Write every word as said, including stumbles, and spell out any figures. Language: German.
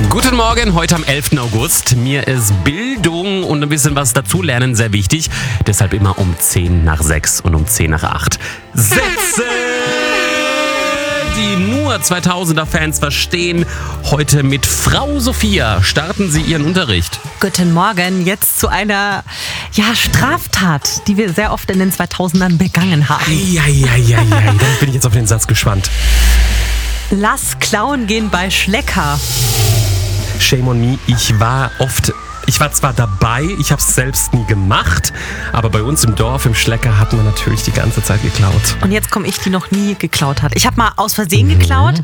Guten Morgen, heute am elften August. Mir ist Bildung und ein bisschen was dazulernen sehr wichtig. Deshalb immer um zehn nach sechs und um zehn nach acht. Sätze, die nur zweitausender-Fans verstehen. Heute mit Frau Sophia starten Sie Ihren Unterricht. Guten Morgen, jetzt zu einer ja, Straftat, die wir sehr oft in den zweitausendern begangen haben. Eieieiei, dann bin ich jetzt auf den Satz gespannt. Lass klauen gehen bei Schlecker. Shame on me, ich war oft... Ich war zwar dabei, ich habe es selbst nie gemacht, aber bei uns im Dorf, im Schlecker, hatten wir natürlich die ganze Zeit geklaut. Und jetzt komme ich, die noch nie geklaut hat. Ich habe mal aus Versehen geklaut.